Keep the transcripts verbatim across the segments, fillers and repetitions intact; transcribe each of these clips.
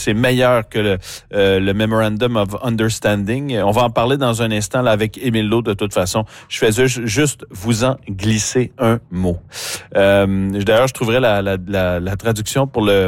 c'est meilleur que le, euh, le Memorandum of Understanding. On va en parler dans un instant là, avec Émile Laud, de toute façon. Je fais juste vous en glisser un mot. Euh, d'ailleurs, je trouverai la, la, la, la traduction pour le...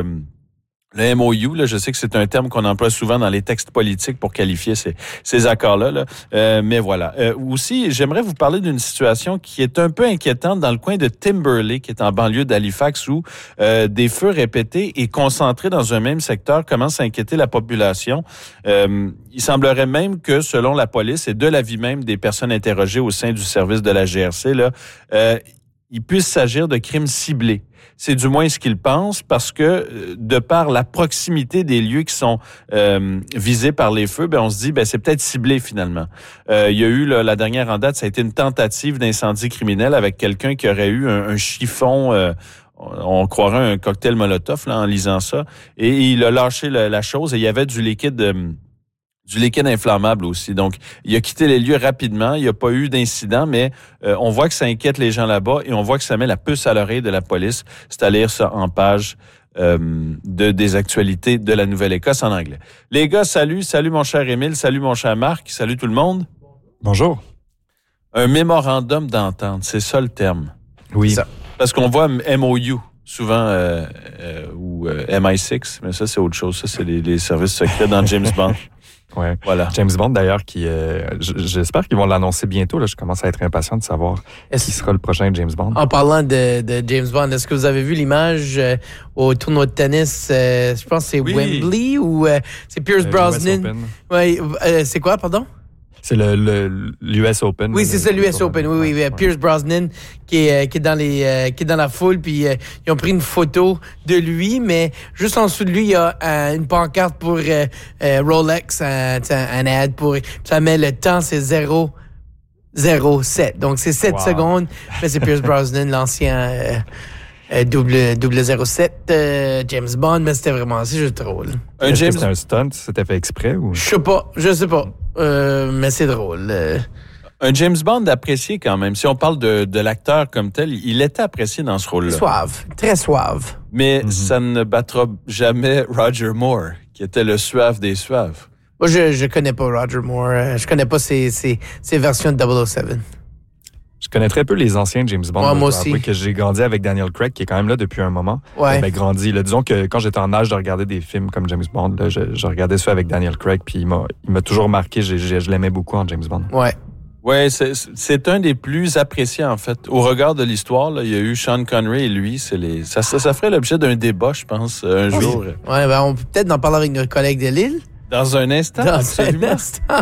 Le M O U, là, je sais que c'est un terme qu'on emploie souvent dans les textes politiques pour qualifier ces, ces accords-là. Là. Euh, mais voilà. Euh, aussi, j'aimerais vous parler d'une situation qui est un peu inquiétante dans le coin de Timberlake, qui est en banlieue d'Halifax, où euh, des feux répétés et concentrés dans un même secteur commencent à inquiéter la population. Euh, il semblerait même que, selon la police et de l'avis même des personnes interrogées au sein du service de la G R C, là, euh, il puisse s'agir de crimes ciblés. C'est du moins ce qu'ils pensent parce que, de par la proximité des lieux qui sont euh, visés par les feux, ben on se dit ben c'est peut-être ciblé finalement. Euh, il y a eu là, la dernière en date, ça a été une tentative d'incendie criminel avec quelqu'un qui aurait eu un, un chiffon. Euh, on croirait un cocktail Molotov là en lisant ça, et il a lâché la, la chose et il y avait du liquide. Euh, Du liquide inflammable aussi. Donc, il a quitté les lieux rapidement. Il n'y a pas eu d'incident, mais euh, on voit que ça inquiète les gens là-bas et on voit que ça met la puce à l'oreille de la police. C'est à lire ça en page euh, de des actualités de la Nouvelle-Écosse en anglais. Les gars, salut. Salut mon cher Émile. Salut mon cher Marc. Salut tout le monde. Bonjour. Un mémorandum d'entente, c'est ça le terme. Oui. Ça, parce qu'on voit M O U souvent euh, euh, ou euh, M I six, mais ça, c'est autre chose. Ça, c'est les, les services secrets dans James Bond. Ouais. Voilà. James Bond, d'ailleurs, qui euh, j'espère qu'ils vont l'annoncer bientôt. Là. Je commence à être impatient de savoir est-ce... qui sera le prochain James Bond. En parlant de, de James Bond, est-ce que vous avez vu l'image euh, au tournoi de tennis? Euh, je pense que c'est oui. Wembley ou euh, c'est Pierce euh, Brosnan? Oui, euh, c'est quoi, pardon? C'est le, le, l'U S Open. Oui, c'est ça, l'U S Open. Oui, oui, oui. Ouais. Pierce Brosnan qui est, qui est dans les, euh, qui est dans la foule, puis euh, ils ont pris une photo de lui, mais juste en dessous de lui, il y a euh, une pancarte pour euh, euh, Rolex, un, un ad pour, ça met le temps, c'est zéro zéro sept. Donc, c'est sept wow. secondes, mais c'est Pierce Brosnan, l'ancien euh, euh, double, double zéro sept, euh, James Bond, mais c'était vraiment, c'est juste drôle. Un James... C'était un stunt, c'était fait exprès ou? Je sais pas, je sais pas. Euh, mais c'est drôle. Euh... Un James Bond apprécié quand même. Si on parle de, de l'acteur comme tel, il était apprécié dans ce rôle-là. Suave, très suave. Mais mm-hmm. ça ne battra jamais Roger Moore, qui était le suave des suaves. Moi, je je connais pas Roger Moore. Je connais pas ses, ses, ses versions de double oh sept. Je connais très peu les anciens James Bond. Ouais, moi aussi. Que j'ai grandi avec Daniel Craig, qui est quand même là depuis un moment. Ouais. Ben, grandi. Là, disons que quand j'étais en âge de regarder des films comme James Bond, là, je, je regardais ça avec Daniel Craig, puis il m'a, il m'a toujours marqué. Je, je, je l'aimais beaucoup en James Bond. Ouais. Ouais, c'est, c'est un des plus appréciés, en fait. Au regard de l'histoire, là, il y a eu Sean Connery et lui. C'est les, ça, ça, ça ferait l'objet d'un débat, je pense, un oui. jour. Ouais, ben, on peut peut-être en parler avec nos collègues de Lille. Dans un instant. Dans absolument. un instant.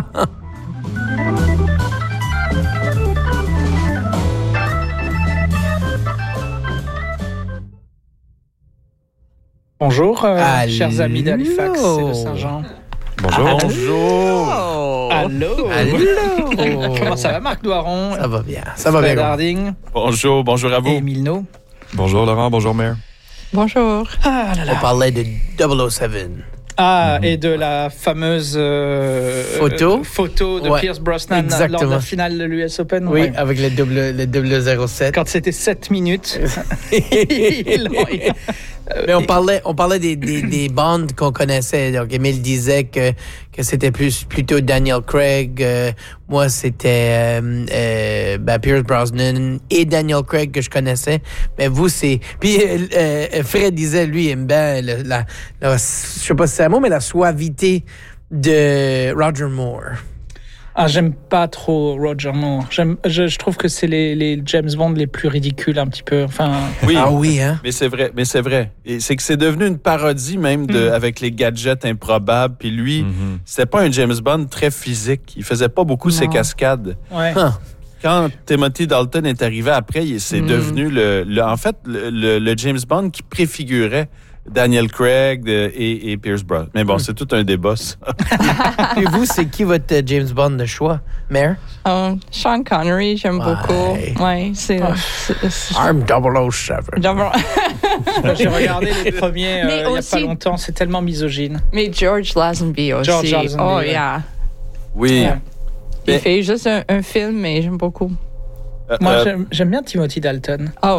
Bonjour, euh, chers amis d'Halifax et de Saint-Jean. Bonjour. Bonjour. Allô. Allô. Comment ça va, Marc Doiron? Ça va bien. Ça va Fred bien. Harding. Bonjour, bonjour à vous. Et Émile Laud. Bonjour Laurent, bonjour Mère. Bonjour. Ah là là. On parlait de double oh sept. Ah, mm-hmm. et de la fameuse euh, photo, euh, photo de ouais, Pierce Brosnan exactement. lors de la finale de l'U S Open. Oui, ouais. avec le double, le double zéro sept. Quand c'était sept minutes. ils l'ont, ils... Mais on parlait, on parlait des, des, des bandes qu'on connaissait. Donc, Émile disait que, que c'était plus, plutôt Daniel Craig. Euh, moi, c'était euh, euh, ben Pierce Brosnan et Daniel Craig que je connaissais. Mais vous, c'est... Puis euh, Fred disait, lui, il aime bien la, la, la, je sais pas si c'est un mot, mais la suavité de Roger Moore. Ah, j'aime pas trop Roger Moore. J'aime, je, je trouve que c'est les, les James Bond les plus ridicules un petit peu. Enfin. Oui. Ah oui, hein. Mais c'est vrai. Mais c'est vrai. Et c'est que c'est devenu une parodie même de, mm. avec les gadgets improbables. Puis lui, mm-hmm. c'était pas un James Bond très physique. Il faisait pas beaucoup non. ses cascades. Ouais. Huh. Quand Timothy Dalton est arrivé après, c'est mm. devenu le, le, en fait, le, le, le James Bond qui préfigurait Daniel Craig de, et, et Pierce Brosnan. Mais bon, c'est tout un débat, ça. Et vous, c'est qui votre James Bond de choix, Mère? Um, Sean Connery, j'aime ouais. beaucoup. Ouais, c'est... Oh. c'est, c'est I'm double oh seven. Double... J'ai regardé les premiers euh, il n'y a pas longtemps, c'est tellement misogyne. Mais George Lazenby aussi. George Lazenby. Oh, yeah. Oui. Ouais. Il mais... fait juste un, un film, mais j'aime beaucoup. Euh, Moi, euh... j'aime, j'aime bien Timothy Dalton. Ah oui.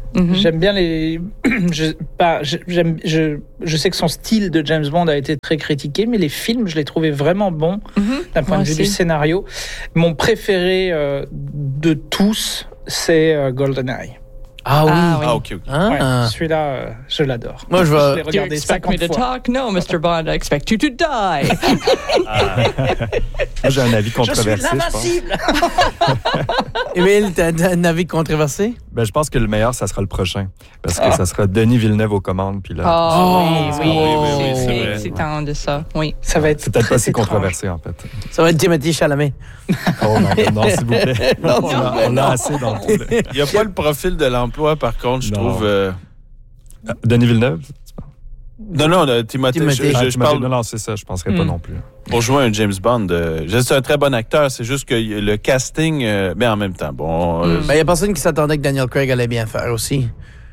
Mm-hmm. J'aime bien les. je, pas, j'aime, je, je sais que son style de James Bond a été très critiqué, mais les films, je les trouvais vraiment bons mm-hmm. d'un point Moi de vue aussi. du scénario. Mon préféré euh, de tous, c'est euh, GoldenEye. Ah oui. Ah, oui. ah ok, ok. Ah. Ouais, celui-là, euh, je l'adore. Moi, je vais regarder cinquante fois. Talk? No, mister Bond, I expect you to die. ah. Moi, j'ai un avis controversé, je, suis je pense. Émile, t'as un avis controversé? Ben, je pense que le meilleur, ça sera le prochain. Parce que ah. ça sera Denis Villeneuve aux commandes. Puis là, oh, oui, oui, oui, oui, oui, oui, c'est, c'est, c'est un de ça. Oui. Ça va être c'est peut-être pas si controversé, en fait. Ça va être Timothée Chalamet. Oh non, non, s'il vous plaît. Non, on, a, on a assez dans le poulet. Il n'y a pas le profil de l'emploi, par contre, je non. trouve... Euh... Denis Villeneuve? Non, non, Timothée. Timothée. Je, ah, je, je parle... Non, non, c'est ça, je ne penserais mm. pas non plus. Pour jouer un James Bond, euh, c'est un très bon acteur, c'est juste que le casting, euh, mais en même temps, bon... Il mm. euh, ben, y a personne qui s'attendait que Daniel Craig allait bien faire aussi.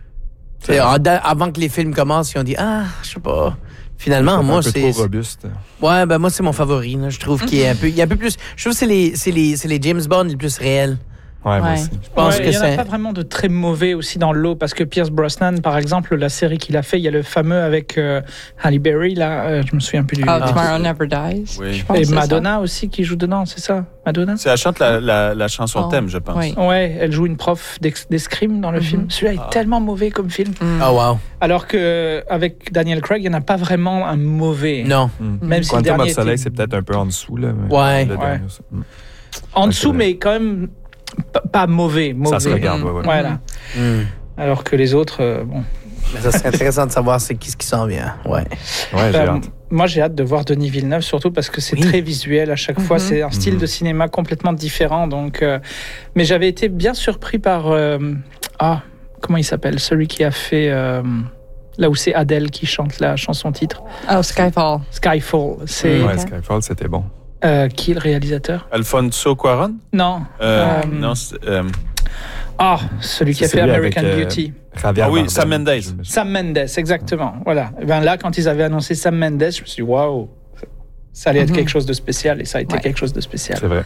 Avant que les films commencent, ils ont dit « Ah, je sais pas... » Finalement, moi, c'est... un peu trop robuste. Ouais, ben moi, c'est mon favori. Là. Je trouve qu'il est un peu... Il y a un peu plus... Je trouve que c'est les, c'est les, c'est les James Bond les plus réels. Ouais, moi aussi. Je pense ouais, que il n'y en a pas vraiment de très mauvais aussi dans le lot, parce que Pierce Brosnan, par exemple, la série qu'il a fait, il y a le fameux avec euh, Halle Berry, là, euh, je me souviens plus du nom. Oh, Tomorrow Never Dies. Oui. Et Madonna ça. aussi qui joue dedans, c'est ça? Madonna? C'est elle chante la, la, la chanson oh. thème, je pense. Oui. Ouais, elle joue une prof d'escrime dans le mm-hmm. film. Celui-là est ah. tellement mauvais comme film. Mm. Oh, wow. Alors qu'avec Daniel Craig, il n'y en a pas vraiment un mauvais. Non. Mm. Même si Quantum of Solace, était... c'est peut-être un peu en dessous, là. Ouais. Le ouais. Mm. En dessous, mais quand même... P- pas mauvais, mauvais. Ça se regarde, ouais, ouais. Voilà. Mm. Alors que les autres, euh, bon. Mais ça serait intéressant de savoir c'est qui ce qui s'en vient. Ouais. Ouais, j'ai euh, hâte. Moi, j'ai hâte de voir Denis Villeneuve, surtout parce que c'est oui. très visuel à chaque mm-hmm. fois. C'est un style mm-hmm. de cinéma complètement différent. Donc, euh, mais j'avais été bien surpris par euh, ah comment il s'appelle, celui qui a fait euh, là où c'est Adele qui chante la chanson titre. Oh, Skyfall. Skyfall. C'est. Ouais, Skyfall, c'était bon. Euh, qui est le réalisateur? Alfonso Cuarón? Non. Euh, euh, non euh... Ah, celui qui a fait American avec, Beauty. Euh, Javier ah oui, Bardem. Sam Mendes. Sam Mendes, exactement. Voilà. Et ben là, quand ils avaient annoncé Sam Mendes, je me suis dit, waouh, ça allait être mm-hmm. quelque chose de spécial, et ça a été ouais. quelque chose de spécial. C'est vrai.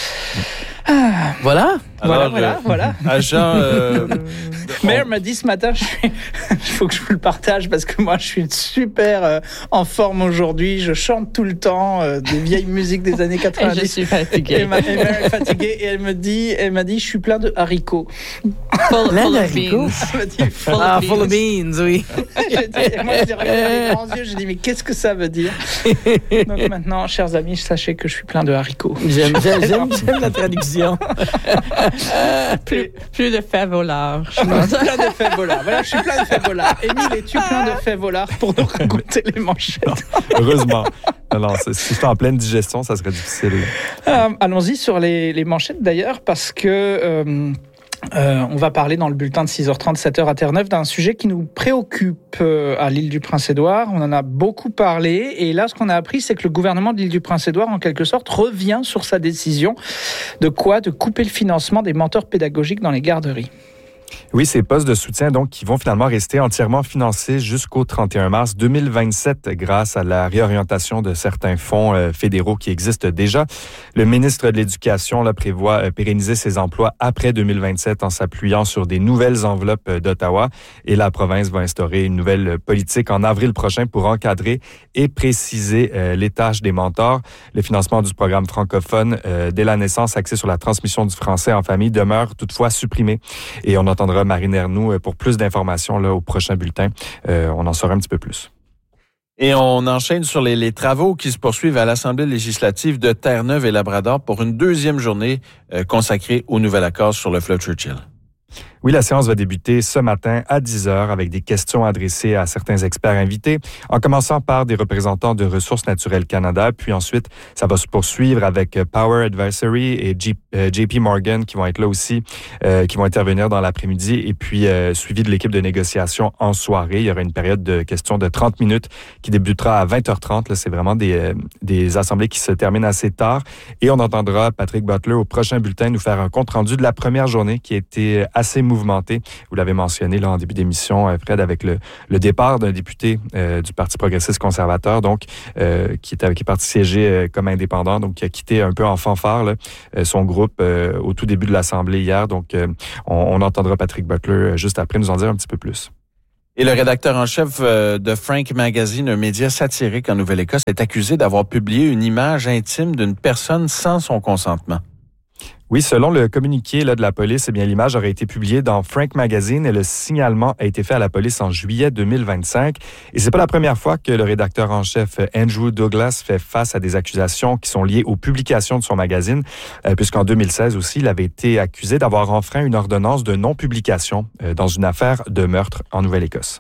Ah, voilà. Alors, voilà, euh, voilà, voilà. Agent. Euh, Mère m'a dit ce matin, il faut que je vous le partage parce que moi, je suis super euh, en forme aujourd'hui. Je chante tout le temps euh, des vieilles musiques des années quatre-vingt-dix. Et je suis fatiguée. Et, ma, et Mère est fatiguée et elle me dit, elle m'a dit, je suis plein de haricots. Full, plein full de haricots. Elle m'a dit, full ah, of full of beans, oui. J'ai dit, moi, j'ai regardé les grands yeux. J'ai dit, mais qu'est-ce que ça veut dire? Donc maintenant, chers amis, sachez que je suis plein de haricots. J'aime, j'aime, j'aime, j'aime la traduction. plus, plus de faits volards. Je pense. Plein de faits volards. Voilà, je suis plein de faits volards. Émile, es-tu plein de faits volards pour nous raconter les manchettes? Non, heureusement. Non, si j'étais en pleine digestion, ça serait difficile. Euh, allons-y sur les, les manchettes d'ailleurs, parce que euh, euh, on va parler dans le bulletin de six heures trente, sept heures à Terre-Neuve d'un sujet qui nous préoccupe euh, à l'île du Prince-Édouard. On en a beaucoup parlé et là, ce qu'on a appris, c'est que le gouvernement de l'île du Prince-Édouard, en quelque sorte, revient sur sa décision de quoi? De couper le financement des mentors pédagogiques dans les garderies. Oui, ces postes de soutien, donc, qui vont finalement rester entièrement financés jusqu'au trente et un mars deux mille vingt-sept grâce à la réorientation de certains fonds euh, fédéraux qui existent déjà. Le ministre de l'Éducation là, prévoit euh, pérenniser ces emplois après deux mille vingt-sept en s'appuyant sur des nouvelles enveloppes euh, d'Ottawa. Et la province va instaurer une nouvelle politique en avril prochain pour encadrer et préciser euh, les tâches des mentors. Le financement du programme francophone euh, dès la naissance axé sur la transmission du français en famille demeure toutefois supprimé. Et on entendra Marine Ernoux pour plus d'informations là, au prochain bulletin. Euh, on en saura un petit peu plus. Et on enchaîne sur les, les travaux qui se poursuivent à l'Assemblée législative de Terre-Neuve et Labrador pour une deuxième journée euh, consacrée au nouvel accord sur le fleuve Churchill. Oui, la séance va débuter ce matin à dix heures avec des questions adressées à certains experts invités, en commençant par des représentants de Ressources naturelles Canada, puis ensuite, ça va se poursuivre avec Power Advisory et J P Morgan qui vont être là aussi, euh, qui vont intervenir dans l'après-midi, et puis euh, suivi de l'équipe de négociation en soirée. Il y aura une période de questions de trente minutes qui débutera à vingt heures trente. Là, c'est vraiment des, euh, des assemblées qui se terminent assez tard. Et on entendra Patrick Butler au prochain bulletin nous faire un compte-rendu de la première journée qui a été assez mouvementée mouvementée. Vous l'avez mentionné là en début d'émission, euh, Fred, avec le, le départ d'un député euh, du Parti progressiste conservateur, donc euh, qui, est, qui est parti siéger euh, comme indépendant, donc qui a quitté un peu en fanfare là, euh, son groupe euh, au tout début de l'Assemblée hier. Donc, euh, on, on entendra Patrick Butler juste après nous en dire un petit peu plus. Et le rédacteur en chef de Frank Magazine, un média satirique en Nouvelle-Écosse, est accusé d'avoir publié une image intime d'une personne sans son consentement. Oui, selon le communiqué là, de la police, eh bien, l'image aurait été publiée dans Frank Magazine et le signalement a été fait à la police en juillet deux mille vingt-cinq. Et c'est pas la première fois que le rédacteur en chef Andrew Douglas fait face à des accusations qui sont liées aux publications de son magazine, euh, puisqu'en deux mille seize aussi, il avait été accusé d'avoir enfreint une ordonnance de non-publication euh, dans une affaire de meurtre en Nouvelle-Écosse.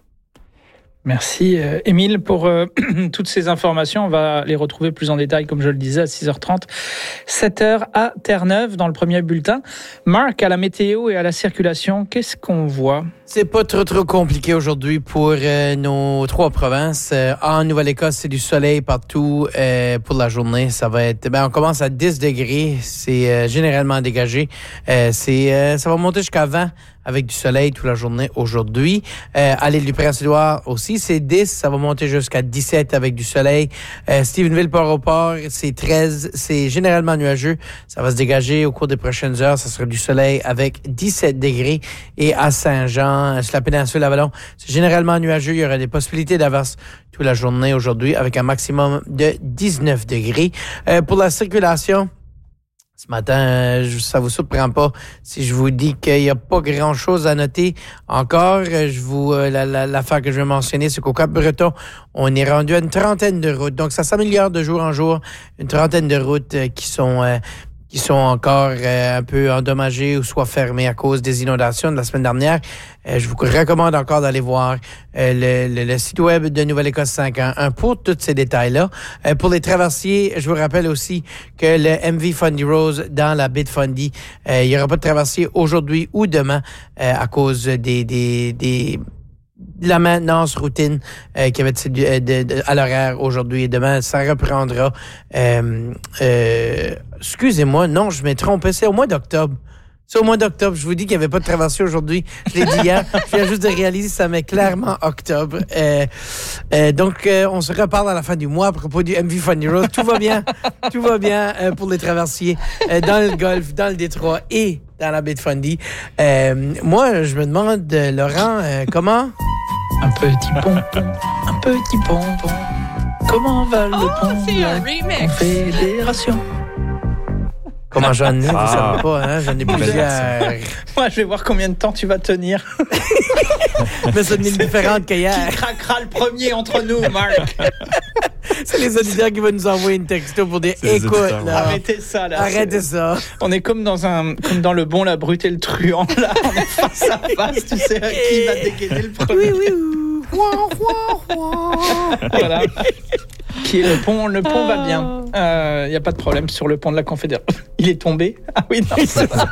Merci, euh, Émile, pour euh, toutes ces informations. On va les retrouver plus en détail, comme je le disais, à six heures trente, sept heures à Terre-Neuve, dans le premier bulletin. Marc, à la météo et à la circulation, qu'est-ce qu'on voit? C'est pas trop, trop compliqué aujourd'hui pour euh, nos trois provinces. Euh, en Nouvelle-Écosse, c'est du soleil partout euh, pour la journée. Ça va être... Ben, on commence à dix degrés. C'est euh, généralement dégagé. Euh, c'est, euh, ça va monter jusqu'à vingt avec du soleil toute la journée aujourd'hui. Euh, à l'île du Prince-Édouard aussi, c'est dix. Ça va monter jusqu'à dix-sept avec du soleil. Euh, Stephenville, Port-au-Port, c'est treize. C'est généralement nuageux. Ça va se dégager au cours des prochaines heures. Ça sera du soleil avec dix-sept degrés. Et à Saint-Jean, sur la péninsule Avalon, c'est généralement nuageux. Il y aura des possibilités d'averse toute la journée aujourd'hui avec un maximum de dix-neuf degrés. Euh, pour la circulation, ce matin, euh, ça vous surprend pas si je vous dis qu'il n'y a pas grand-chose à noter encore. Je vous, euh, la, la, l'affaire que je vais mentionner, c'est qu'au Cap-Breton, on est rendu à une trentaine de routes. Donc, ça s'améliore de jour en jour. Une trentaine de routes euh, qui sont... Euh, qui sont encore euh, un peu endommagés ou soit fermés à cause des inondations de la semaine dernière. Euh, je vous recommande encore d'aller voir euh, le, le, le site web de Nouvelle-Écosse cinq un un pour tous ces détails-là. Euh, pour les traversiers, je vous rappelle aussi que le M V Fundy Rose dans la baie de Fundy, euh, il n'y aura pas de traversier aujourd'hui ou demain euh, à cause des... des, des de la maintenance routine euh, qui avait de, de, de, à l'horaire aujourd'hui et demain. Ça reprendra. Euh, euh, excusez-moi, non, je m'ai trompé. C'est au mois d'octobre. C'est au mois d'octobre. Je vous dis qu'il n'y avait pas de traversée aujourd'hui. Je l'ai dit hier. Je viens juste de réaliser ça met clairement octobre. Euh, euh, donc, euh, on se reparle à la fin du mois à propos du M V Fundy Road. Tout va bien. Tout va bien euh, pour les traversiers euh, dans le Golfe, dans le Détroit et dans la baie de Fundy. Euh, moi, je me demande, Laurent, euh, comment... Un petit pont, un petit pont, comment va le Oh, pont c'est de la un remix. Confédération? Comment j'en ai, vous Ah. savez pas, hein? J'en ai plusieurs. Moi, je vais voir combien de temps tu vas tenir. Mais c'est une île différente qu'hier. Qui craquera le premier entre nous, Marc? C'est les auditeurs qui vont nous envoyer une texto pour dire C'est les écoute, auditeurs, là. Arrêtez ça, là. Arrêtez ça. On est comme dans un, comme dans le bon, la brute et le truand, là. On est face à face, tu sais, qui va dégainer le premier. Oui, oui, oui. Ouah, ouah, ouah. Voilà. Qui est le pont, le pont va bien. Il euh, n'y a pas de problème sur le pont de la Confédération. Il est tombé? Ah oui, non. c'est ça.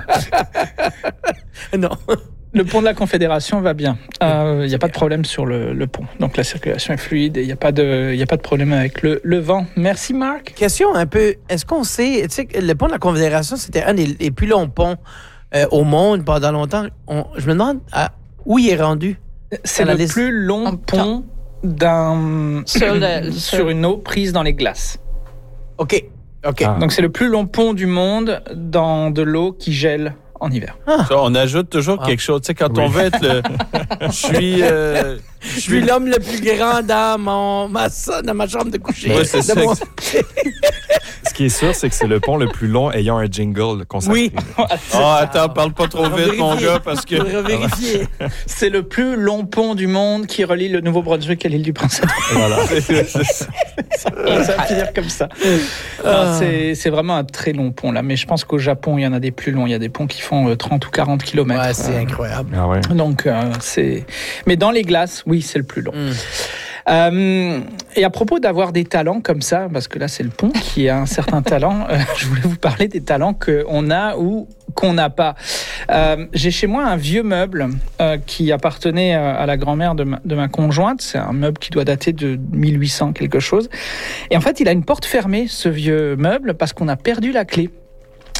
Non. Le pont de la Confédération va bien. Il euh, n'y a pas de problème sur le, le pont. Donc la circulation est fluide et il n'y a pas de, y a pas de problème avec le, le vent. Merci Marc. Question un peu, est-ce qu'on sait, tu sais, que le pont de la Confédération, c'était un des, des plus longs ponts euh, au monde pendant longtemps. On, je me demande à, où il est rendu. C'est À la le liste. plus long En pont d'un Sur le- sur une eau prise dans les glaces. OK. OK. Ah. Donc c'est le plus long pont du monde dans de l'eau qui gèle en hiver. Ça, on ajoute toujours Ah. quelque chose. Tu sais, quand Oui. on veut être le... Je suis... euh, Je suis l'homme le plus grand dans, mon, ma, dans ma chambre de coucher. Ouais, c'est De ça. mon- Ce qui est sûr, c'est que c'est le pont le plus long ayant un jingle consacré. Oui. Oh, attends, parle pas trop On va vite, mon vérifier. gars, parce que... On va vérifier. C'est le plus long pont du monde qui relie le Nouveau-Brunswick à l'île du Prince-Édouard. Voilà. C'est- c'est- Ça va finir comme ça. Non, c'est, c'est vraiment un très long pont là, mais je pense qu'au Japon il y en a des plus longs. Il y a des ponts qui font euh, trente ou quarante kilomètres. Ouais, c'est incroyable. Ah ouais. Donc euh, c'est. Mais dans les glaces, oui, c'est le plus long. Mm. Euh, et à propos d'avoir des talents comme ça, parce que là c'est le pont qui a un certain talent, euh, je voulais vous parler des talents qu'on a ou qu'on n'a pas. Euh, j'ai chez moi un vieux meuble euh, qui appartenait euh, à la grand-mère de ma, de ma conjointe. C'est un meuble qui doit dater de mille huit cents quelque chose. Et en fait, il a une porte fermée, ce vieux meuble, parce qu'on a perdu la clé.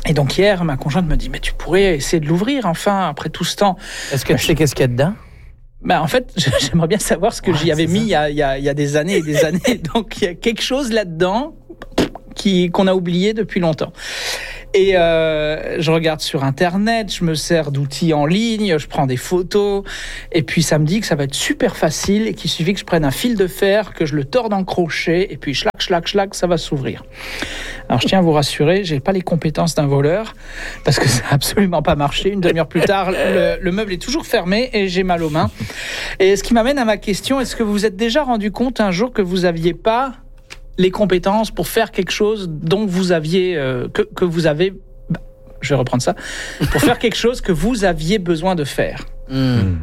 Et donc hier, ma conjointe me dit, mais tu pourrais essayer de l'ouvrir enfin, après tout ce temps. Est-ce que tu sais qu'est-ce qu'il y a dedans? Ben, en fait, j'aimerais bien savoir ce que ouais, j'y avais mis il y, a, il, y a, il y a des années et des années. Donc il y a quelque chose là-dedans qui, qu'on a oublié depuis longtemps. Et euh, je regarde sur Internet, je me sers d'outils en ligne, je prends des photos, et puis ça me dit que ça va être super facile et qu'il suffit que je prenne un fil de fer, que je le torde en crochet, et puis schlac, schlac, schlac, ça va s'ouvrir. Alors je tiens à vous rassurer, j'ai pas les compétences d'un voleur, parce que ça n'a absolument pas marché. Une demi-heure plus tard, le, le meuble est toujours fermé et j'ai mal aux mains. Et ce qui m'amène à ma question, est-ce que vous vous êtes déjà rendu compte un jour que vous aviez pas les compétences pour faire quelque chose dont vous aviez euh, que, que vous avez bah, je vais reprendre ça pour faire quelque chose que vous aviez besoin de faire. Mm.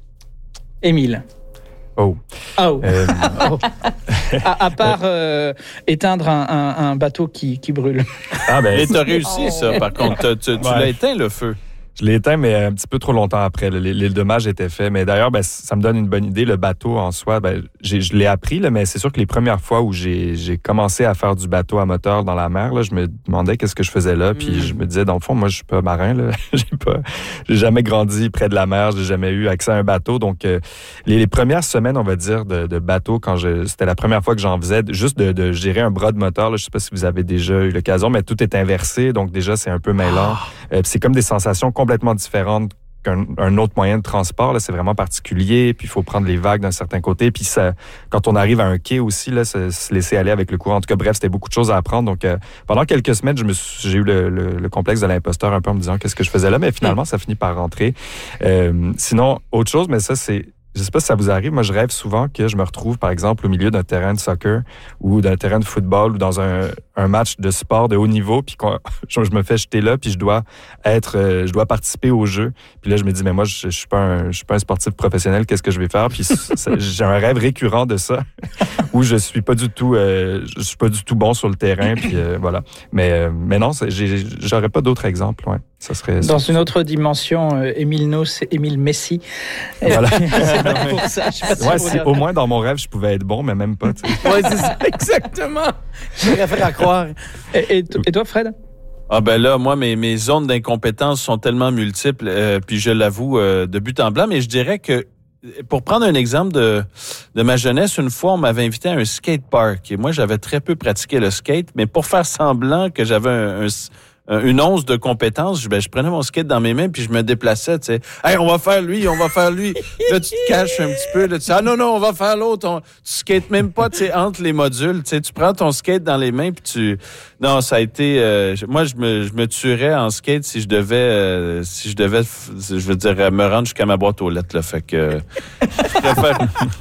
Émile. Oh. Oh. Euh... oh. À, à part euh, éteindre un, un, un bateau qui, qui brûle. Ah ben, et t'as réussi oh. ça. Par contre, tu, tu ouais. l'as éteint le feu. Je l'ai éteint, mais un petit peu trop longtemps après. Le, le, le dommage était fait. Mais d'ailleurs, ben, ça me donne une bonne idée. Le bateau en soi, ben, j'ai, je l'ai appris, là, mais c'est sûr que les premières fois où j'ai, j'ai commencé à faire du bateau à moteur dans la mer, là, je me demandais qu'est-ce que je faisais là. Puis mm. je me disais, dans le fond, moi, je suis pas marin. Là. j'ai pas, j'ai jamais grandi près de la mer. J'ai jamais eu accès à un bateau. Donc, euh, les, les premières semaines, on va dire, de, de bateau, quand je, c'était la première fois que j'en faisais, juste de, de gérer un bras de moteur. Là, je sais pas si vous avez déjà eu l'occasion, mais tout est inversé. Donc, déjà, c'est un peu mêlant. Oh. Euh, c'est comme des sensations complètement différentes qu'un un autre moyen de transport. Là, c'est vraiment particulier. Puis, il faut prendre les vagues d'un certain côté. Puis, ça, quand on arrive à un quai aussi, là, se, se laisser aller avec le courant. En tout cas, bref, c'était beaucoup de choses à apprendre. Donc, euh, pendant quelques semaines, je me suis, j'ai eu le, le, le complexe de l'imposteur un peu en me disant qu'est-ce que je faisais là. Mais finalement, ça finit par rentrer. Euh, sinon, autre chose, mais ça, c'est... Je sais pas si ça vous arrive, moi je rêve souvent que je me retrouve par exemple au milieu d'un terrain de soccer ou d'un terrain de football ou dans un, un match de sport de haut niveau puis je me fais jeter là puis je dois être euh, je dois participer au jeu. Puis là je me dis mais moi je, je suis pas un je suis pas un sportif professionnel, qu'est-ce que je vais faire? Puis ça, j'ai un rêve récurrent de ça où je suis pas du tout euh, je suis pas du tout bon sur le terrain puis euh, voilà. Mais euh, mais non, j'ai, j'aurais pas d'autres exemples, ouais. Ça serait dans ça. Une autre dimension, euh, Émile No, c'est Émile Messi. Voilà. c'est pour ça, je sais pas si ouais, si au moins dans mon rêve, je pouvais être bon, mais même pas. Oui, c'est ça, exactement. Je préfère à croire. Et, et, et toi, Fred? Ah ben là, moi, mes, mes zones d'incompétence sont tellement multiples, euh, puis je l'avoue, euh, de but en blanc, mais je dirais que pour prendre un exemple de, de ma jeunesse, une fois, on m'avait invité à un skatepark. Et moi, j'avais très peu pratiqué le skate, mais pour faire semblant que j'avais un... un une once de compétences, je, ben, je prenais mon skate dans mes mains puis je me déplaçais, tu sais. Hey, on va faire lui, on va faire lui. Là, tu te caches un petit peu. Là, tu dis, ah non, non, on va faire l'autre. On... Tu skates même pas, tu sais, entre les modules. Tu sais, tu prends ton skate dans les mains puis tu... Non, ça a été... Euh, moi, je me, je me tuerais en skate si je devais... Euh, si je devais, je veux dire, me rendre jusqu'à ma boîte aux lettres, là. Fait que... je préfère...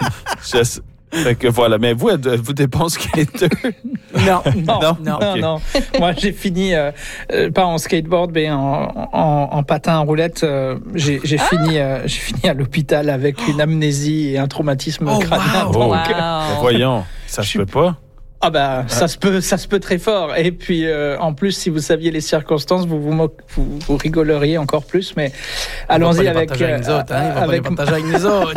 je, Fait que voilà. Mais vous, êtes-vous des bons skateurs? Non, non, non, non, okay. non. Moi, j'ai fini, euh, pas en skateboard, mais en, en, en patin à roulette. Euh, j'ai j'ai, ah! fini, euh, j'ai fini à l'hôpital avec une amnésie et un traumatisme oh, crânien. Wow. Donc, wow. Euh, Voyons, ça se peut pas. Ah bah ça se peut, ça se peut très fort. Et puis euh, en plus, si vous saviez les circonstances, vous vous, mo- vous, vous rigoleriez encore plus. Mais allons-y avec. Euh, avec nous autres, hein, avec... pas avec nous autres.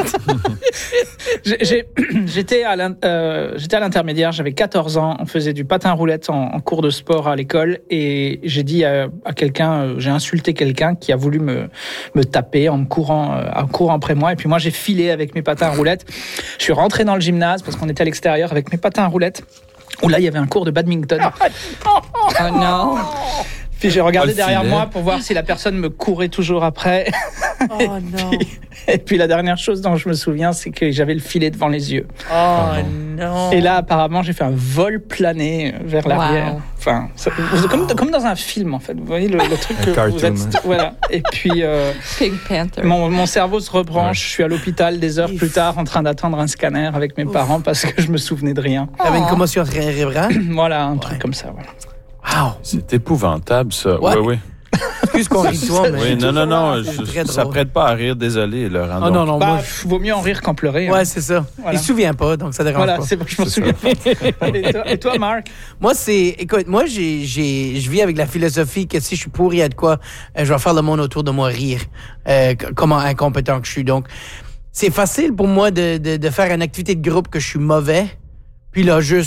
j'ai, j'étais à euh, j'étais à l'intermédiaire. J'avais quatorze ans. On faisait du patin roulette en, en cours de sport à l'école. Et j'ai dit à, à quelqu'un, euh, j'ai insulté quelqu'un qui a voulu me me taper en me courant, euh, en courant après moi. Et puis moi, j'ai filé avec mes patins roulettes. Je suis rentré dans le gymnase parce qu'on était à l'extérieur avec mes patins roulettes. Où là, il y avait un cours de badminton. Oh non! Puis j'ai regardé oh, derrière moi pour voir si la personne me courait toujours après. Oh et non! Puis, et puis la dernière chose dont je me souviens, c'est que j'avais le filet devant les yeux. Oh non! Et là, apparemment, j'ai fait un vol plané vers l'arrière. Wow. Enfin, ça, comme, comme dans un film, en fait. Vous voyez le, le truc un que cartoon. Vous êtes... Voilà. Et puis... Euh, Pink Panther. Mon, mon cerveau se rebranche. Ouais. Je suis à l'hôpital des heures plus tard en train d'attendre un scanner avec mes Ouf. parents parce que je me souvenais de rien. T'avais une commotion cérébrale? Voilà, un ouais. truc comme ça, voilà. Wow! C'est épouvantable, ça. Ouais. Oui, oui. Excuse qu'on rit de toi, mais... Oui, non, non, non, je, ça prête pas à rire, désolé, Laurent. Oh, non, non, bah, moi, je... vaut mieux en rire qu'en pleurer. Ouais, hein. c'est ça. Voilà. Il se souvient pas, donc ça dérange voilà, pas. Voilà, c'est bon, je m'en souviens pas. et, toi, et toi, Marc? Moi, c'est... Écoute, moi, j'ai, j'ai, je vis avec la philosophie que si je suis pourri à de quoi, euh, je vais faire le monde autour de moi rire. Euh, comment incompétent que je suis. Donc, c'est facile pour moi de, de, de faire une activité de groupe que je suis mauvais, puis là, juste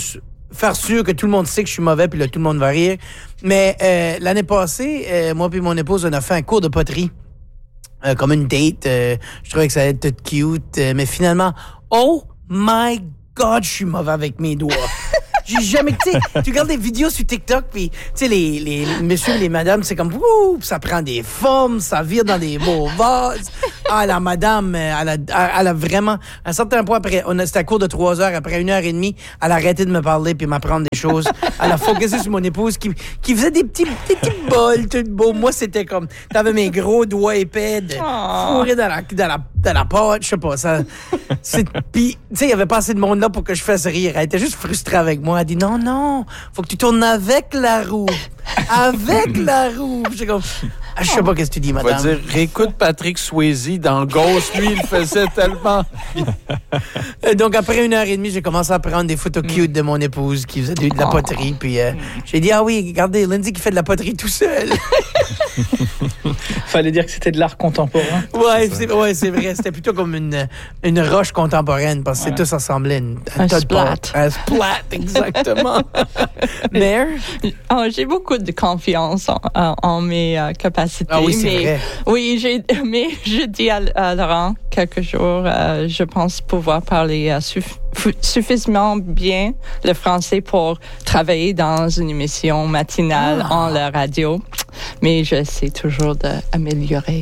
faire sûr que tout le monde sait que je suis mauvais, puis là, tout le monde va rire. Mais euh, l'année passée, euh, moi puis mon épouse, on a fait un cours de poterie. Euh, comme une date. Euh, je trouvais que ça allait être tout cute. Euh, mais finalement, oh my God, je suis mauvais avec mes doigts. J'ai jamais, tu sais, tu regardes des vidéos sur TikTok, puis tu sais, les, les messieurs et les madames, c'est comme, ouh, ça prend des formes, ça vire dans des beaux vases. Ah, la madame, elle a, elle a vraiment, à un certain point, après, on a, c'était un cours de trois heures, après une heure et demie, elle a arrêté de me parler puis m'apprendre des choses. Elle a focusé sur mon épouse qui, qui faisait des petits, des petits bols, tout beau. Moi, c'était comme, t'avais mes gros doigts épais de fourrés dans la, dans la, dans la pâte, je sais pas, ça, c'est, pis, tu sais, il y avait pas assez de monde là pour que je fasse rire. Elle était juste frustrée avec moi. Elle dit, non, non, faut que tu tournes avec la roue. Avec la roue. J'ai comme, ah, je sais pas qu'est-ce que tu dis, madame. On va dire, réécoute Patrick Swayze dans Ghost. Lui, il faisait tellement. Donc, après une heure et demie, j'ai commencé à prendre des photos cute de mon épouse qui faisait de, de la poterie. Puis, euh, j'ai dit, ah oui, regardez, Lindsay qui fait de la poterie tout seul. Fallait dire que c'était de l'art contemporain. Ouais, c'est, ouais, c'est vrai. C'était plutôt comme une, une roche contemporaine parce que voilà. C'est tout assemblé. Une, un splat. Un splat, exactement. Mère? Oh, j'ai beaucoup de confiance en, en, en mes euh, capacités. Ah oui, c'est mais, vrai. Oui, j'ai, mais je dis à, à Laurent, quelques jours, euh, je pense pouvoir parler euh, suff, suffisamment bien le français pour travailler dans une émission matinale ah. en la radio. Mais j'essaie toujours d'améliorer.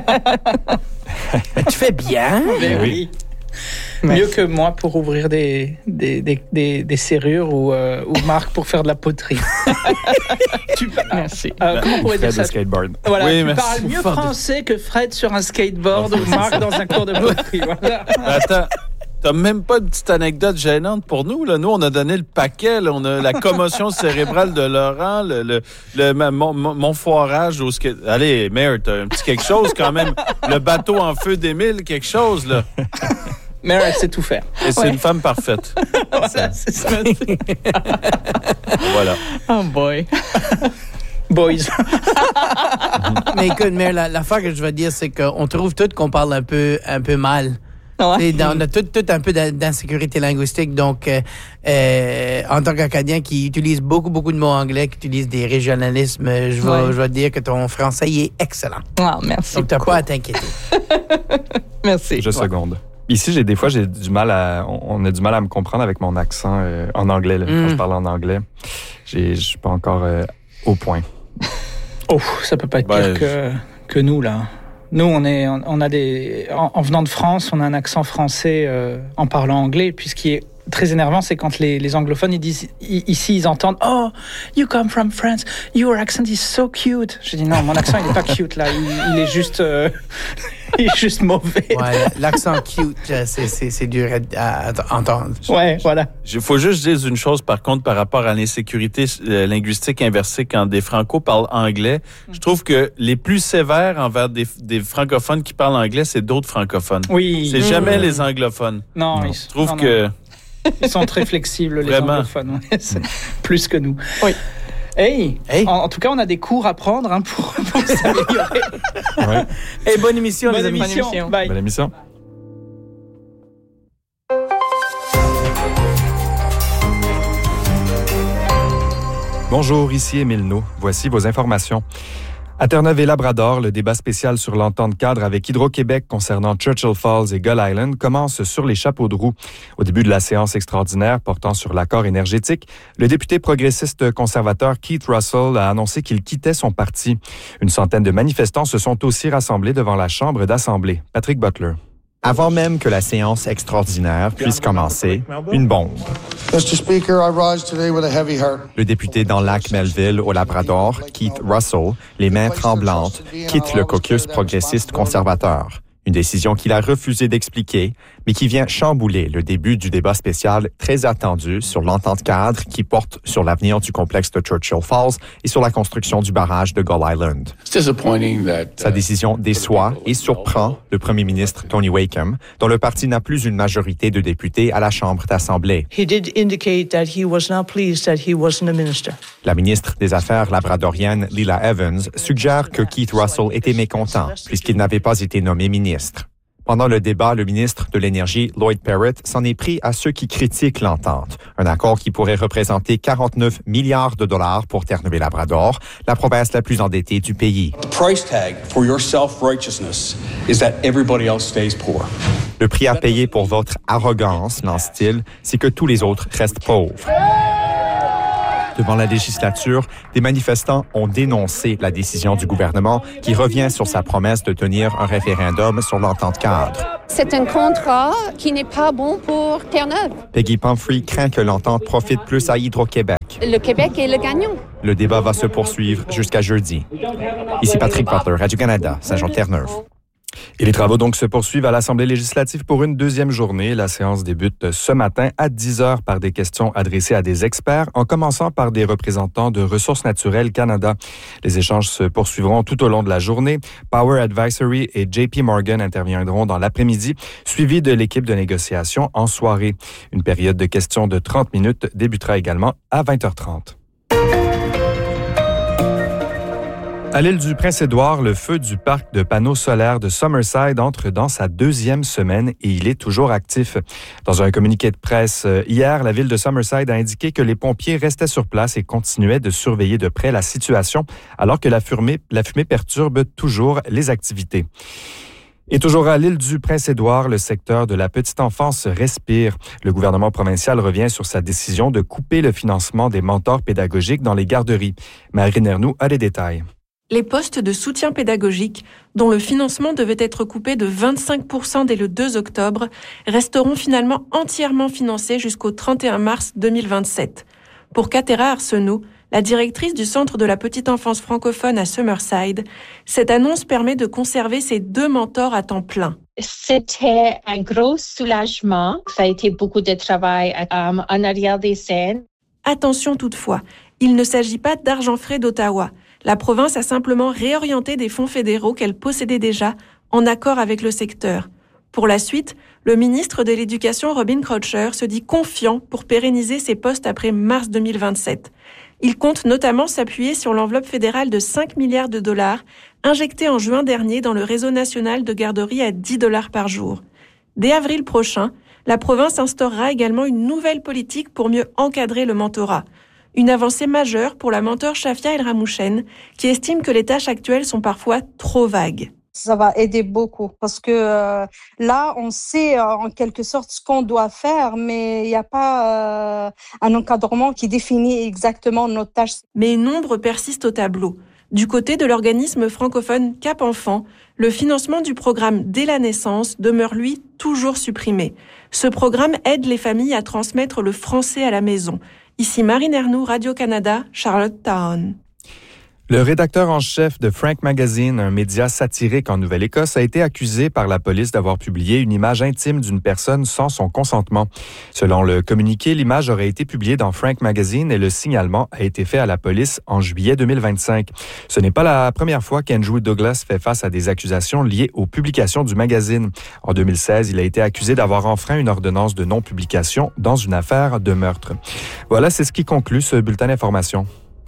Tu fais bien. Mais oui. Mieux que moi pour ouvrir des, des, des, des, des serrures ou, euh, ou Marc pour faire de la poterie. tu, merci. Euh, comment on pourrait dire ça? Skateboard. Voilà, oui, tu merci. parles mieux français que Fred sur un skateboard ou Marc dans un cours de poterie. Voilà. Attends. T'as même pas une petite anecdote gênante pour nous, là. Nous, on a donné le paquet, là. On a la commotion cérébrale de Laurent, le, le, le mon, mon foirage au skate. Allez, Mère, t'as un petit quelque chose quand même. Le bateau en feu d'Émile, quelque chose, là. Mère, elle sait tout faire. Et c'est ouais. une femme parfaite. Voilà, c'est ça. Voilà. Oh boy. Boys. Mais écoute, Mère, la, l'affaire que je veux dire, c'est qu'on trouve tout qu'on parle un peu, un peu mal. Ouais. Dans, on a tout, tout un peu d'insécurité linguistique. Donc, euh, euh, en tant qu'Acadien qui utilise beaucoup, beaucoup de mots anglais, qui utilise des régionalismes, je vais, ouais. je vais te dire que ton français il est excellent. Oh, merci. Donc, tu n'as pas à t'inquiéter. Merci. Je seconde. Ici, j'ai des fois, j'ai du mal à, on a du mal à me comprendre avec mon accent euh, en anglais. Là, mm. Quand je parle en anglais, je suis pas encore euh, au point. Oh, ça peut pas être bah, pire je... que, que nous, là. Nous, on est, on a des, en, en venant de France, on a un accent français euh, en parlant anglais. Puis ce qui est très énervant, c'est quand les, les anglophones ils disent ici, ils entendent oh, you come from France, your accent is so cute. Je dis non, mon accent il est pas cute là, il, il est juste, euh, il est juste mauvais. Ouais, l'accent cute, c'est, c'est, c'est dur à, à entendre. Ouais, voilà. Il faut juste dire une chose par contre par rapport à l'insécurité euh, linguistique inversée quand des Franco parlent anglais. Mm. Je trouve que les plus sévères envers des, des francophones qui parlent anglais, c'est d'autres francophones. Oui. C'est mmh. jamais les anglophones. Non, non. Ils, je trouve non, que non. Ils sont très flexibles, les Vraiment. anglophones. Ouais, c'est plus que nous. Oui. Hey, hey. En, en tout cas, on a des cours à prendre hein, pour, pour s'améliorer. Ouais. Hey, bonne émission, bonne les amis. émission. Bonne émission. Bye. Bonne émission. Bonjour, ici Émile Naud. Voici vos informations. À Terre-Neuve et Labrador, le débat spécial sur l'entente cadre avec Hydro-Québec concernant Churchill Falls et Gull Island commence sur les chapeaux de roue. Au début de la séance extraordinaire portant sur l'accord énergétique, le député progressiste conservateur Keith Russell a annoncé qu'il quittait son parti. Une centaine de manifestants se sont aussi rassemblés devant la Chambre d'Assemblée. Patrick Butler. Avant même que la séance extraordinaire puisse commencer, une bombe. mister Speaker, I rise today with a heavy heart. Le député dans Lac-Melville, au Labrador, Keith Russell, les mains tremblantes, quitte le caucus progressiste conservateur. Une décision qu'il a refusé d'expliquer, mais qui vient chambouler le début du débat spécial très attendu sur l'entente cadre qui porte sur l'avenir du complexe de Churchill Falls et sur la construction du barrage de Gull Island. Sa décision déçoit et surprend le premier ministre Tony Wakeham, dont le parti n'a plus une majorité de députés à la Chambre d'Assemblée. He did indicate that he was not pleased that he wasn't a minister. La ministre des Affaires labradorienne Lila Evans suggère que Keith Russell était mécontent puisqu'il n'avait pas été nommé ministre. Pendant le débat, le ministre de l'Énergie, Lloyd Parrott, s'en est pris à ceux qui critiquent l'entente. Un accord qui pourrait représenter quarante-neuf milliards de dollars pour Terre-Neuve-et-Labrador, la province la plus endettée du pays. The price tag for your self-righteousness is that everybody else stays poor. Le prix à payer pour votre arrogance, lance-t-il, c'est que tous les autres restent pauvres. Devant la législature, des manifestants ont dénoncé la décision du gouvernement qui revient sur sa promesse de tenir un référendum sur l'entente cadre. C'est un contrat qui n'est pas bon pour Terre-Neuve. Peggy Pumphrey craint que l'entente profite plus à Hydro-Québec. Le Québec est le gagnant. Le débat va se poursuivre jusqu'à jeudi. Ici Patrick Butler, Radio-Canada, Saint-Jean-Terre-Neuve. Et les travaux donc se poursuivent à l'Assemblée législative pour une deuxième journée. La séance débute ce matin à dix heures par des questions adressées à des experts, en commençant par des représentants de Ressources naturelles Canada. Les échanges se poursuivront tout au long de la journée. Power Advisory et J P Morgan interviendront dans l'après-midi, suivis de l'équipe de négociation en soirée. Une période de questions de trente minutes débutera également à vingt heures trente. À l'île du Prince-Édouard, le feu du parc de panneaux solaires de Summerside entre dans sa deuxième semaine et il est toujours actif. Dans un communiqué de presse hier, la ville de Summerside a indiqué que les pompiers restaient sur place et continuaient de surveiller de près la situation alors que la fumée, la fumée perturbe toujours les activités. Et toujours à l'île du Prince-Édouard, le secteur de la petite enfance respire. Le gouvernement provincial revient sur sa décision de couper le financement des mentors pédagogiques dans les garderies. Marine Ernoux a les détails. Les postes de soutien pédagogique, dont le financement devait être coupé de vingt-cinq pour cent dès le deux octobre, resteront finalement entièrement financés jusqu'au trente et un mars deux mille vingt-sept. Pour Katera Arsenault, la directrice du Centre de la petite enfance francophone à Summerside, cette annonce permet de conserver ces deux mentors à temps plein. C'était un gros soulagement. Ça a été beaucoup de travail um, en arrière des scènes. Attention toutefois, il ne s'agit pas d'argent frais d'Ottawa. La province a simplement réorienté des fonds fédéraux qu'elle possédait déjà en accord avec le secteur. Pour la suite, le ministre de l'Éducation, Robin Croucher, se dit confiant pour pérenniser ces postes après mars deux mille vingt-sept. Il compte notamment s'appuyer sur l'enveloppe fédérale de cinq milliards de dollars injectée en juin dernier dans le réseau national de garderies à dix dollars par jour. Dès avril prochain, la province instaurera également une nouvelle politique pour mieux encadrer le mentorat. Une avancée majeure pour la mentor Shafia El Ramouchen, qui estime que les tâches actuelles sont parfois trop vagues. Ça va aider beaucoup parce que euh, là, on sait euh, en quelque sorte ce qu'on doit faire, mais il n'y a pas euh, un encadrement qui définit exactement nos tâches. Mais nombre persistent au tableau. Du côté de l'organisme francophone Cap Enfant, le financement du programme dès la naissance demeure, lui, toujours supprimé. Ce programme aide les familles à transmettre le français à la maison. Ici Marine Ernoux, Radio-Canada, Charlottetown. Le rédacteur en chef de Frank Magazine, un média satirique en Nouvelle-Écosse, a été accusé par la police d'avoir publié une image intime d'une personne sans son consentement. Selon le communiqué, l'image aurait été publiée dans Frank Magazine et le signalement a été fait à la police en juillet deux mille vingt-cinq. Ce n'est pas la première fois qu'Andrew Douglas fait face à des accusations liées aux publications du magazine. En deux mille seize, il a été accusé d'avoir enfreint une ordonnance de non-publication dans une affaire de meurtre. Voilà, c'est ce qui conclut ce bulletin d'information.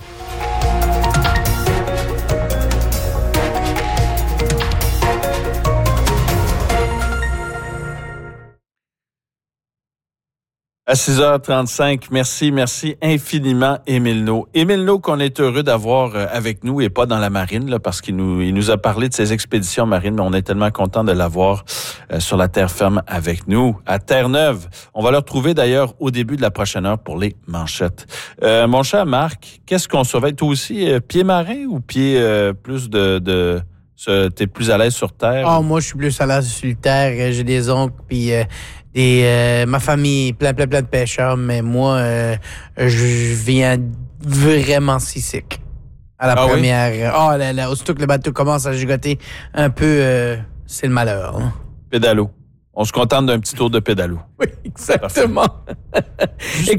À six heures trente-cinq, merci, merci infiniment, Émile Naud. Émile Naud, qu'on est heureux d'avoir avec nous et pas dans la marine, là, parce qu'il nous, il nous a parlé de ses expéditions marines, mais on est tellement content de l'avoir euh, sur la terre ferme avec nous, à Terre-Neuve. On va le retrouver d'ailleurs au début de la prochaine heure pour les manchettes. Euh, mon cher Marc, qu'est-ce qu'on surveille? Toi aussi, euh, pied marin ou pied euh, plus de... de... T'es plus à l'aise sur terre? Ah, oh, moi, je suis plus à l'aise sur terre. J'ai des oncles, puis euh, des, euh, ma famille, plein, plein, plein de pêcheurs, mais moi, euh, je viens vraiment seasick. À la ah première... Ah, oui? oh, là, là, aussitôt que le bateau commence à gigoter un peu, euh, c'est le malheur. Hein? Pédalo. On se contente d'un petit tour de pédalo. Oui, exactement. Juste,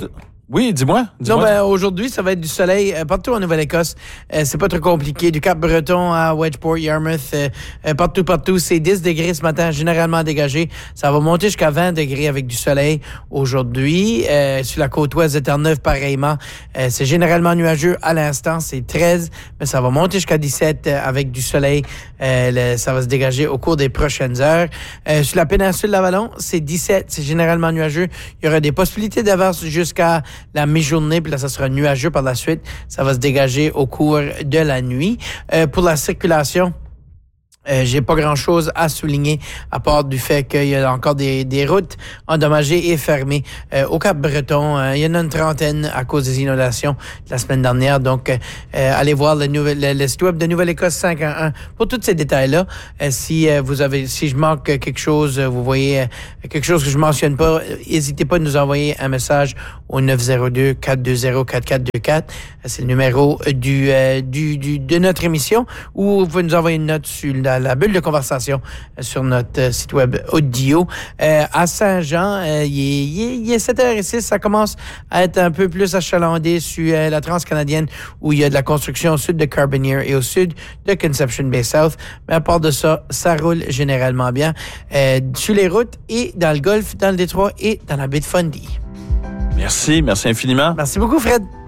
Oui, dis-moi. dis-moi. Non, ben, aujourd'hui, ça va être du soleil euh, partout en Nouvelle-Écosse. Euh, c'est pas trop compliqué. Du Cap-Breton à Wedgeport, Yarmouth, euh, euh, partout, partout. C'est dix degrés ce matin, généralement dégagé. Ça va monter jusqu'à vingt degrés avec du soleil aujourd'hui. Euh, sur la côte ouest de Terre-Neuve, pareillement. Euh, c'est généralement nuageux à l'instant. C'est treize, mais ça va monter jusqu'à dix-sept euh, avec du soleil. Euh, le, ça va se dégager au cours des prochaines heures. Euh, sur la péninsule d'Avalon, c'est dix-sept. C'est généralement nuageux. Il y aura des possibilités d'averse jusqu'à la mi-journée, puis là, ça sera nuageux par la suite. Ça va se dégager au cours de la nuit. Euh, pour la circulation, Euh, j'ai pas grand-chose à souligner à part du fait qu'il y a encore des, des routes endommagées et fermées. Euh, au Cap-Breton, euh, il y en a une trentaine à cause des inondations de la semaine dernière. Donc, euh, allez voir le, nouvel, le, le site web de Nouvelle-Écosse cinq un un pour tous ces détails-là. Euh, si euh, vous avez, si je manque quelque chose, vous voyez euh, quelque chose que je mentionne pas, n'hésitez pas à nous envoyer un message au neuf zéro deux, quatre deux zéro, quatre quatre deux quatre. C'est le numéro du, euh, du, du de notre émission, ou vous pouvez nous envoyer une note sur la, la bulle de conversation sur notre euh, site web audio. Euh, à Saint-Jean, euh, il est, il est sept heures six. Ça commence à être un peu plus achalandé sur euh, la transcanadienne, où il y a de la construction au sud de Carbonear et au sud de Conception Bay South. Mais à part de ça, ça roule généralement bien euh, sur les routes et dans le golfe, dans le Détroit et dans la baie de Fundy. Merci, merci infiniment. Merci beaucoup, Fred.